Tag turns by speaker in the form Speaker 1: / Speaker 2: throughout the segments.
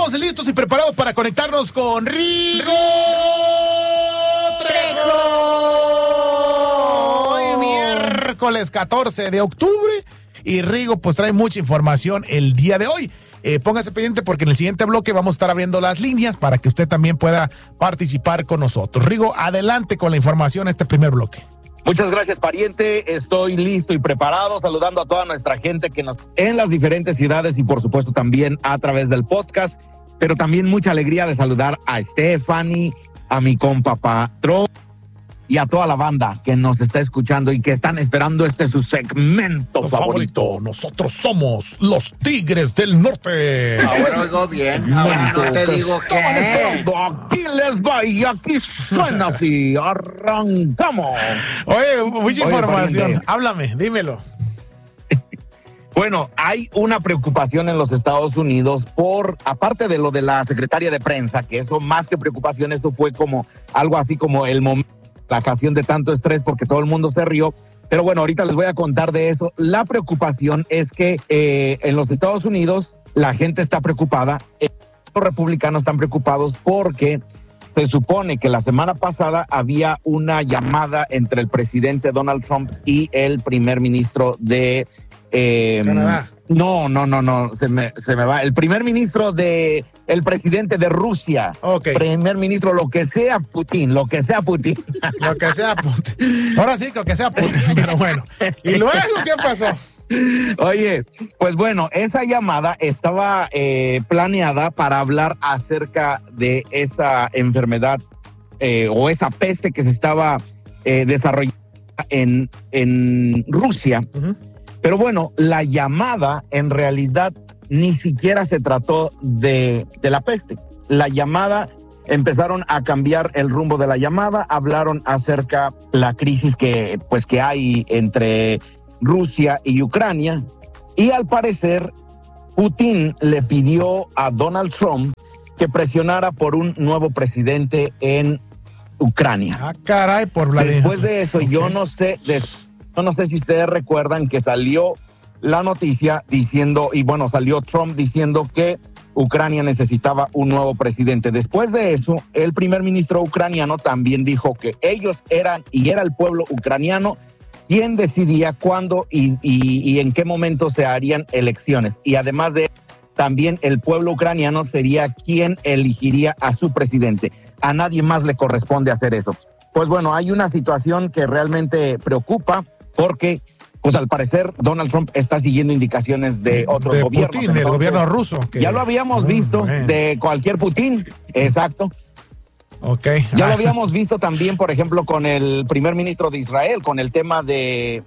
Speaker 1: estamos listos y preparados para conectarnos con Rigo Trejo. Hoy miércoles 14 de octubre y Rigo pues trae mucha información el día de hoy. Póngase pendiente porque en el siguiente bloque vamos a estar abriendo las líneas para que usted también pueda participar con nosotros. Rigo, adelante con la información este primer bloque.
Speaker 2: Muchas gracias, pariente. Estoy listo y preparado, saludando a toda nuestra gente que nos en las diferentes ciudades y por supuesto también a través del podcast, pero también mucha alegría de saludar a Stephanie, a mi compa Patrón y a toda la banda que nos está escuchando y que están esperando su segmento favorito.
Speaker 1: Nosotros somos los Tigres del Norte.
Speaker 3: Ahora oigo bien, ahora no te digo qué.
Speaker 2: Aquí les va y aquí suena así. Arrancamos.
Speaker 1: Oye, mucha información.
Speaker 2: Pariente.
Speaker 1: Háblame, dímelo.
Speaker 2: Bueno, hay una preocupación en los Estados Unidos aparte de lo de la secretaria de prensa, que eso más que preocupación, eso fue como algo así como el momento, la ocasión de tanto estrés porque todo el mundo se rió. Pero bueno, ahorita les voy a contar de eso. La preocupación es que en los Estados Unidos la gente está preocupada, los republicanos están preocupados porque se supone que la semana pasada había una llamada entre el presidente Donald Trump y el primer ministro de
Speaker 1: Canadá.
Speaker 2: No, se me va. El primer ministro el presidente de Rusia.
Speaker 1: Okay.
Speaker 2: Primer ministro, lo que sea Putin.
Speaker 1: Lo que sea Putin. Ahora sí, lo que sea Putin, pero bueno. ¿Y luego qué pasó?
Speaker 2: Oye, pues bueno, esa llamada estaba planeada para hablar acerca de esa enfermedad o esa peste que se estaba desarrollando en Rusia. Uh-huh. Pero bueno, la llamada en realidad ni siquiera se trató de la peste. La llamada, empezaron a cambiar el rumbo de la llamada, hablaron acerca de la crisis que hay entre Rusia y Ucrania, y al parecer Putin le pidió a Donald Trump que presionara por un nuevo presidente en Ucrania.
Speaker 1: Ah, caray, por Vladimir.
Speaker 2: Después de eso, okay. Yo no sé si ustedes recuerdan que salió la noticia diciendo, y bueno, salió Trump diciendo que Ucrania necesitaba un nuevo presidente. Después de eso, el primer ministro ucraniano también dijo que ellos era el pueblo ucraniano quien decidía cuándo y en qué momento se harían elecciones. Y además de también el pueblo ucraniano sería quien elegiría a su presidente. A nadie más le corresponde hacer eso. Pues bueno, hay una situación que realmente preocupa porque, pues al parecer, Donald Trump está siguiendo indicaciones de otros gobiernos.
Speaker 1: Putin, entonces, del gobierno ruso.
Speaker 2: Ya lo habíamos visto de cualquier Putin, exacto.
Speaker 1: Okay.
Speaker 2: Ya lo habíamos visto también, por ejemplo, con el primer ministro de Israel, con el tema de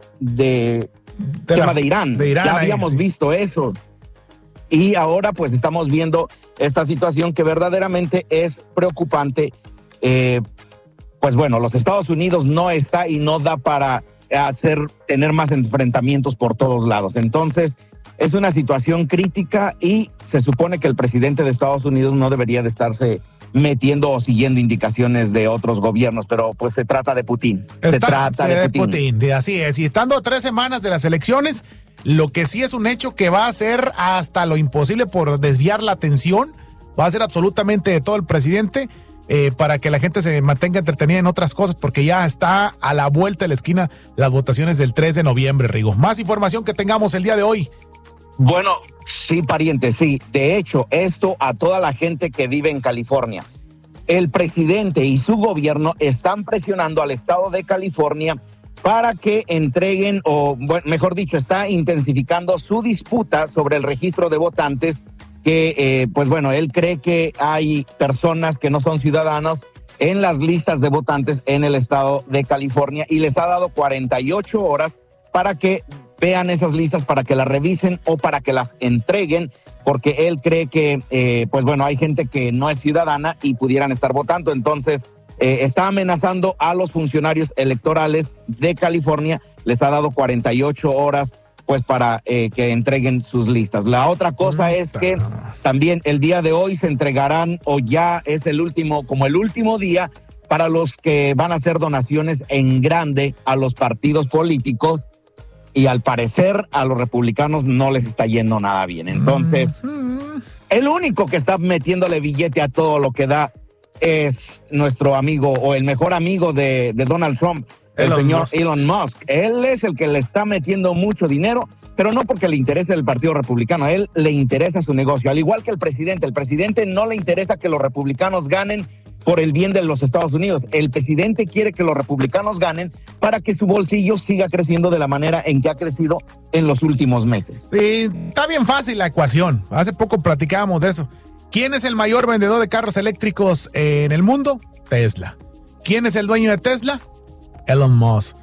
Speaker 2: Irán. Ya habíamos visto eso. Y ahora pues estamos viendo esta situación que verdaderamente es preocupante. Pues bueno, los Estados Unidos no está y no da para tener más enfrentamientos por todos lados. Entonces, es una situación crítica y se supone que el presidente de Estados Unidos no debería de estarse metiendo o siguiendo indicaciones de otros gobiernos, pero pues se trata de Putin. Se trata de Putin.
Speaker 1: Así es, y estando a 3 semanas de las elecciones, lo que sí es un hecho que va a hacer hasta lo imposible por desviar la atención, va a hacer absolutamente de todo el presidente para que la gente se mantenga entretenida en otras cosas, porque ya está a la vuelta de la esquina las votaciones del 3 de noviembre, Rigo. Más información que tengamos el día de hoy.
Speaker 2: Bueno, sí, pariente, sí. De hecho, esto a toda la gente que vive en California. El presidente y su gobierno están presionando al estado de California para que entreguen, o bueno, mejor dicho, está intensificando su disputa sobre el registro de votantes, que pues bueno, él cree que hay personas que no son ciudadanos en las listas de votantes en el estado de California y les ha dado 48 horas para que vean esas listas, para que las revisen o para que las entreguen, porque él cree que, pues bueno, hay gente que no es ciudadana y pudieran estar votando. Entonces, está amenazando a los funcionarios electorales de California, les ha dado 48 horas pues para que entreguen sus listas. La otra cosa es que también el día de hoy se entregarán, o ya es el último día para los que van a hacer donaciones en grande a los partidos políticos, y al parecer a los republicanos no les está yendo nada bien. Entonces, El único que está metiéndole billete a todo lo que da es nuestro amigo o el mejor amigo de Donald Trump, el señor Elon Musk. Él es el que le está metiendo mucho dinero, pero no porque le interese el Partido Republicano, a él le interesa su negocio, al igual que el presidente. El presidente no le interesa que los republicanos ganen por el bien de los Estados Unidos. El presidente quiere que los republicanos ganen para que su bolsillo siga creciendo de la manera en que ha crecido en los últimos meses.
Speaker 1: Sí, está bien fácil la ecuación. Hace poco platicábamos de eso. ¿Quién es el mayor vendedor de carros eléctricos en el mundo? Tesla. ¿Quién es el dueño de Tesla? Elon Musk.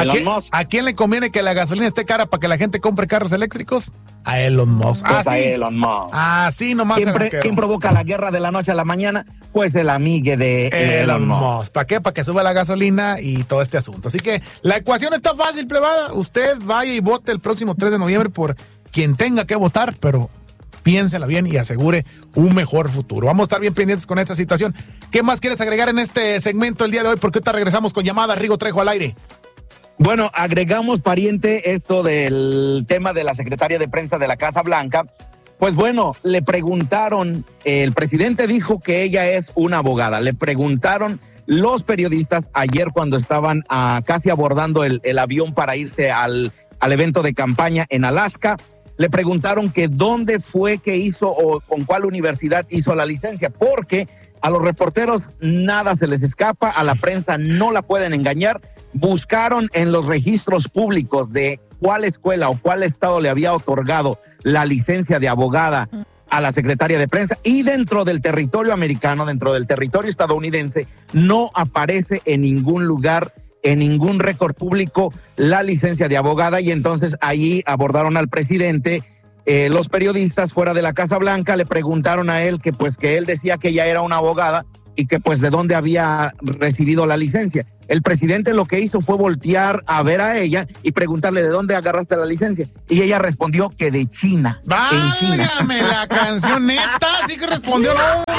Speaker 1: ¿A quién le conviene que la gasolina esté cara para que la gente compre carros eléctricos? A Elon Musk.
Speaker 2: Pues a Elon Musk.
Speaker 1: Así nomás.
Speaker 2: ¿Quién provoca la guerra de la noche a la mañana? Pues el amigue de Elon Musk.
Speaker 1: ¿Para qué? Para que suba la gasolina y todo este asunto. Así que la ecuación está fácil, plebada. Usted vaya y vote el próximo 3 de noviembre por quien tenga que votar, pero piénsela bien y asegure un mejor futuro. Vamos a estar bien pendientes con esta situación. ¿Qué más quieres agregar en este segmento el día de hoy? Porque ahorita regresamos con llamadas. Rigo Trejo al aire.
Speaker 2: Bueno, agregamos, pariente, esto del tema de la secretaria de prensa de la Casa Blanca. Pues bueno, le preguntaron, el presidente dijo que ella es una abogada. Le preguntaron los periodistas ayer cuando estaban casi abordando el avión para irse al evento de campaña en Alaska. Le preguntaron que dónde fue que hizo o con cuál universidad hizo la licencia, porque a los reporteros nada se les escapa, a la prensa no la pueden engañar. Buscaron en los registros públicos de cuál escuela o cuál estado le había otorgado la licencia de abogada a la secretaria de prensa, y dentro del territorio americano, dentro del territorio estadounidense, no aparece en ningún lugar, en ningún récord público, la licencia de abogada. Y entonces ahí abordaron al presidente. Los periodistas fuera de la Casa Blanca le preguntaron a él que él decía que ella era una abogada y que pues de dónde había recibido la licencia. El presidente lo que hizo fue voltear a ver a ella y preguntarle de dónde agarraste la licencia. Y ella respondió que de China.
Speaker 1: ¡Válgame la canción! ¿Neta? Sí que respondió.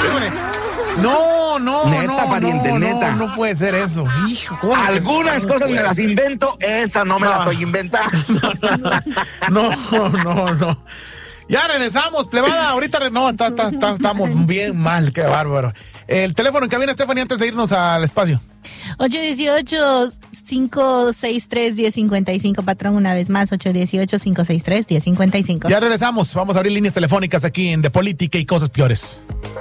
Speaker 1: No,
Speaker 2: neta, pariente, neta.
Speaker 1: No puede ser eso. Hijo,
Speaker 2: algunas cosas me las invento, esa no me la estoy inventando.
Speaker 1: No. Ya regresamos, plebada. Ahorita estamos bien mal, qué bárbaro. El teléfono en cabina, Stephanie, antes de irnos al espacio.
Speaker 4: 818-563-1055, patrón, una vez más, 818-563-1055.
Speaker 1: Ya regresamos, vamos a abrir líneas telefónicas aquí en De Política y Cosas Peores.